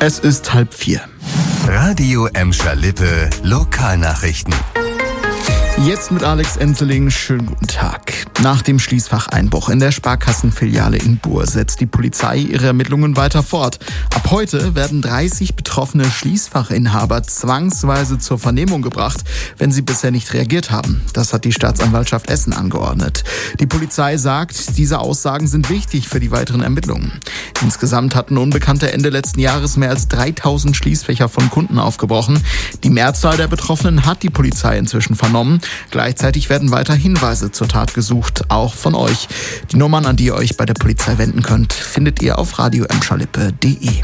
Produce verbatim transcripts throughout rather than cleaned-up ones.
Es ist halb vier. Radio Emscher Lippe, Lokalnachrichten. Jetzt mit Alex Enseling, schönen guten Tag. Nach dem Schließfacheinbruch in der Sparkassenfiliale in Buhr setzt die Polizei ihre Ermittlungen weiter fort. Ab heute werden dreißig betroffene Schließfachinhaber zwangsweise zur Vernehmung gebracht, wenn sie bisher nicht reagiert haben. Das hat die Staatsanwaltschaft Essen angeordnet. Die Polizei sagt, diese Aussagen sind wichtig für die weiteren Ermittlungen. Insgesamt hatten Unbekannte Ende letzten Jahres mehr als dreitausend Schließfächer von Kunden aufgebrochen. Die Mehrzahl der Betroffenen hat die Polizei inzwischen vernommen. Gleichzeitig werden weiter Hinweise zur Tat gesucht, auch von euch. Die Nummern, an die ihr euch bei der Polizei wenden könnt, findet ihr auf radio emscher lippe punkt de.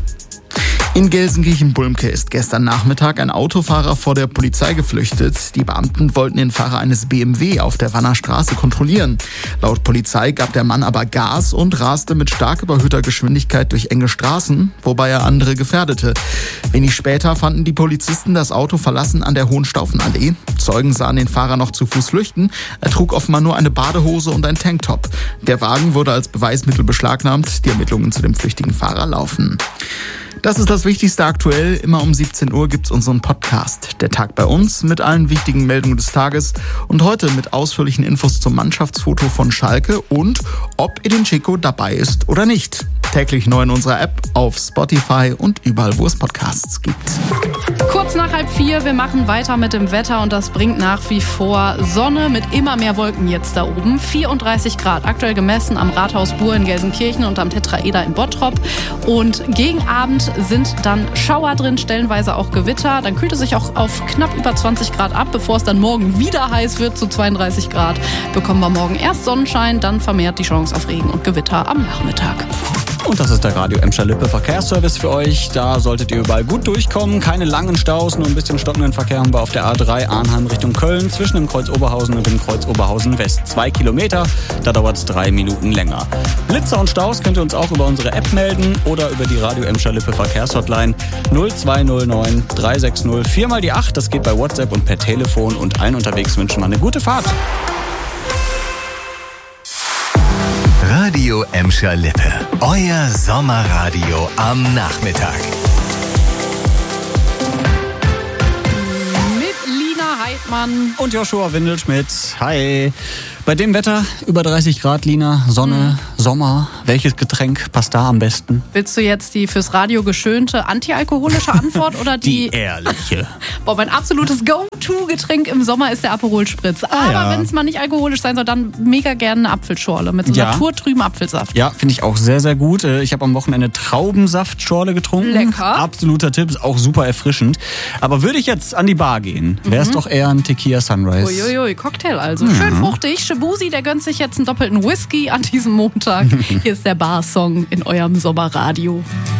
In Gelsenkirchen-Bulmke ist gestern Nachmittag ein Autofahrer vor der Polizei geflüchtet. Die Beamten wollten den Fahrer eines B M W auf der Wanner Straße kontrollieren. Laut Polizei gab der Mann aber Gas und raste mit stark überhöhter Geschwindigkeit durch enge Straßen, wobei er andere gefährdete. Wenig später fanden die Polizisten das Auto verlassen an der Hohenstaufenallee. Zeugen sahen den Fahrer noch zu Fuß flüchten. Er trug offenbar nur eine Badehose und ein Tanktop. Der Wagen wurde als Beweismittel beschlagnahmt. Die Ermittlungen zu dem flüchtigen Fahrer laufen. Das ist das Wichtigste aktuell. Immer um siebzehn Uhr gibt's unseren Podcast. Der Tag bei uns mit allen wichtigen Meldungen des Tages. Und heute mit ausführlichen Infos zum Mannschaftsfoto von Schalke und ob Edin Dzeko dabei ist oder nicht. Täglich neu in unserer App, auf Spotify und überall, wo es Podcasts gibt. Kurz nach halb vier, wir machen weiter mit dem Wetter und das bringt nach wie vor Sonne mit immer mehr Wolken jetzt da oben. vierunddreißig Grad, aktuell gemessen am Rathaus Buhr in Gelsenkirchen und am Tetraeder in Bottrop. Und gegen Abend sind dann Schauer drin, stellenweise auch Gewitter. Dann kühlt es sich auch auf knapp über zwanzig Grad ab, bevor es dann morgen wieder heiß wird zu zweiunddreißig Grad. Bekommen wir morgen erst Sonnenschein, dann vermehrt die Chance auf Regen und Gewitter am Nachmittag. Und das ist der Radio Emscher Lippe Verkehrsservice für euch. Da solltet ihr überall gut durchkommen. Keine langen Staus, nur ein bisschen stockenden Verkehr haben wir auf der A drei Arnheim Richtung Köln zwischen dem Kreuz Oberhausen und dem Kreuz Oberhausen West. Zwei Kilometer, da dauert es drei Minuten länger. Blitzer und Staus könnt ihr uns auch über unsere App melden oder über die Radio Emscher Lippe Verkehrshotline null zwei null neun drei sechs null vier mal die acht. Das geht bei WhatsApp und per Telefon und allen unterwegs wünschen wir eine gute Fahrt. Radio Emscher Lippe, euer Sommerradio am Nachmittag. Mit Lina Heidmann Und Joshua Windelschmidt. Hi. Bei dem Wetter über dreißig Grad, Lina, Sonne, mhm. Sommer. Welches Getränk passt da am besten? Willst du jetzt die fürs Radio geschönte antialkoholische Antwort oder die... Die ehrliche. Boah, mein absolutes Go-To-Getränk im Sommer ist der Aperol Spritz. Aber ah, ja. wenn es mal nicht alkoholisch sein soll, dann mega gerne eine Apfelschorle mit so ja. naturtrüben Apfelsaft. Ja, finde ich auch sehr, sehr gut. Ich habe am Wochenende Traubensaftschorle getrunken. Lecker. Absoluter Tipp, ist auch super erfrischend. Aber würde ich jetzt an die Bar gehen, wäre es mhm. doch eher ein Tequila Sunrise. Uiuiui, Cocktail also. Mhm. Schön fruchtig. Shabuzi, der gönnt sich jetzt einen doppelten Whisky an diesem Montag. Hier ist der Bar-Song in eurem Sommerradio.